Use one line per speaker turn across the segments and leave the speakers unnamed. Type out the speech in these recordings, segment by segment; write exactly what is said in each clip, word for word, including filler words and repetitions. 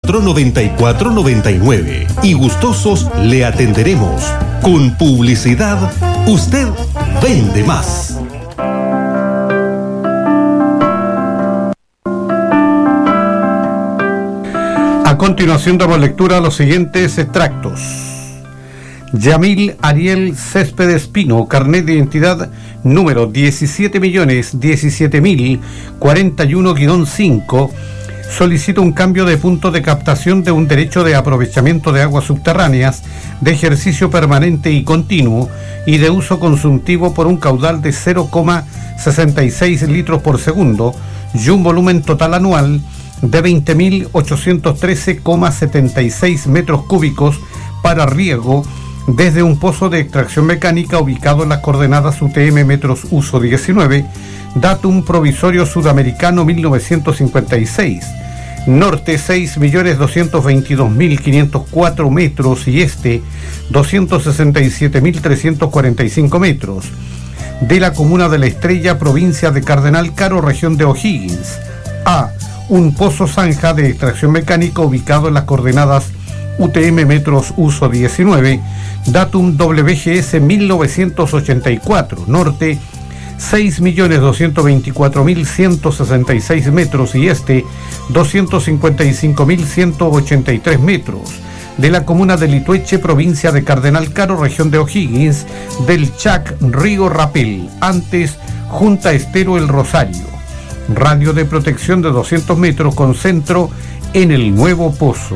cuatro, noventa y cuatro, noventa y nueve y gustosos le atenderemos. Con publicidad, usted vende más.
A continuación damos lectura a los siguientes extractos. Yamil Ariel Céspedes Pino, carnet de identidad número diecisiete millones diecisiete mil cuarenta y uno guión cinco, solicita un cambio de punto de captación de un derecho de aprovechamiento de aguas subterráneas de ejercicio permanente y continuo y de uso consultivo por un caudal de cero coma sesenta y seis litros por segundo y un volumen total anual de veinte mil ochocientos trece coma setenta y seis metros cúbicos para riego desde un pozo de extracción mecánica ubicado en las coordenadas U T M metros uso diecinueve, datum provisorio sudamericano mil novecientos cincuenta y seis, norte seis millones doscientos veintidós mil quinientos cuatro metros y este doscientos sesenta y siete mil trescientos cuarenta y cinco metros, de la comuna de La Estrella, provincia de Cardenal Caro, región de O'Higgins. A. Un pozo zanja de extracción mecánica ubicado en las coordenadas U T M metros uso diecinueve, datum W G S mil novecientos ochenta y cuatro, norte seis millones doscientos veinticuatro mil ciento sesenta y seis metros y este doscientos cincuenta y cinco mil ciento ochenta y tres metros, de la comuna de Litueche, provincia de Cardenal Caro, región de O'Higgins, del Chac Río Rapel, antes Junta Estero El Rosario. Radio de protección de doscientos metros con centro en el nuevo pozo.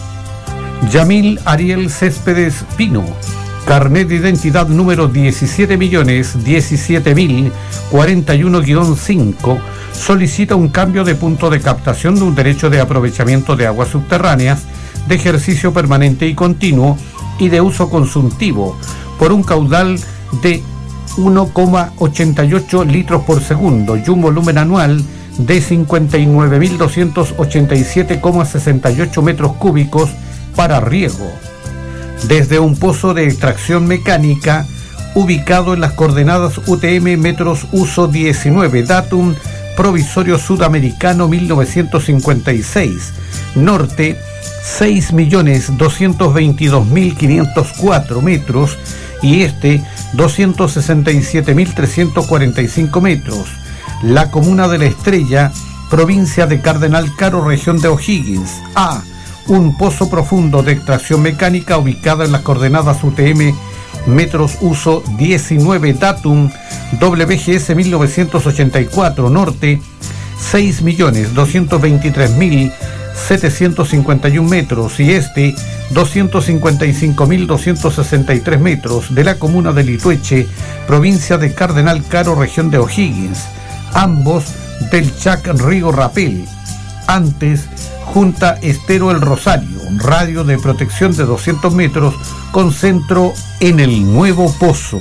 Yamil Ariel Céspedes Pino, carnet de identidad número diecisiete millones diecisiete mil cuarenta y uno guión cinco, solicita un cambio de punto de captación de un derecho de aprovechamiento de aguas subterráneas de ejercicio permanente y continuo y de uso consultivo por un caudal de uno coma ochenta y ocho litros por segundo y un volumen anual de cincuenta y nueve mil doscientos ochenta y siete coma sesenta y ocho metros cúbicos para riego, desde un pozo de extracción mecánica ubicado en las coordenadas U T M metros uso diecinueve, datum provisorio sudamericano mil novecientos cincuenta y seis, norte seis millones doscientos veintidós mil quinientos cuatro metros y este doscientos sesenta y siete mil trescientos cuarenta y cinco metros, la comuna de La Estrella, provincia de Cardenal Caro, región de O'Higgins. A. Un pozo profundo de extracción mecánica ubicado en las coordenadas U T M metros uso diecinueve, datum W G S mil novecientos ochenta y cuatro, norte seis millones doscientos veintitrés mil setecientos cincuenta y uno metros y este doscientos cincuenta y cinco mil doscientos sesenta y tres metros, de la comuna de Litueche, provincia de Cardenal Caro, región de O'Higgins, ambos del Chac Río Rapel, antes Junta Estero El Rosario, radio de protección de doscientos metros con centro en el nuevo pozo.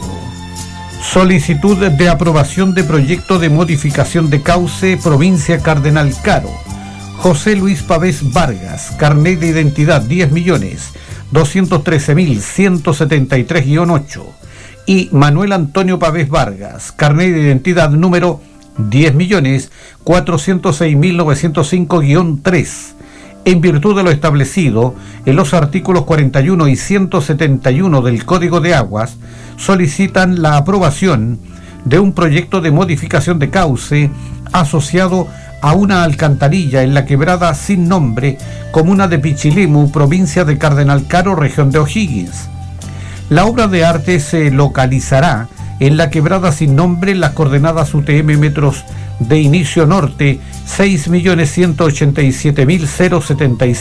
Solicitud de aprobación de proyecto de modificación de cauce, provincia Cardenal Caro. José Luis Pavés Vargas, carnet de identidad diez millones doscientos trece mil ciento setenta y tres guión ocho y Manuel Antonio Pavés Vargas, carnet de identidad número diez millones cuatrocientos seis mil novecientos cinco guión tres, en virtud de lo establecido en los artículos cuarenta y uno y ciento setenta y uno del Código de Aguas, solicitan la aprobación de un proyecto de modificación de cauce asociado a una alcantarilla en la quebrada sin nombre, comuna de Pichilemu, provincia de Cardenal Caro, región de O'Higgins. La obra de arte se localizará en la quebrada sin nombre, en las coordenadas U T M metros de inicio norte seis millones ciento ochenta y siete mil setenta y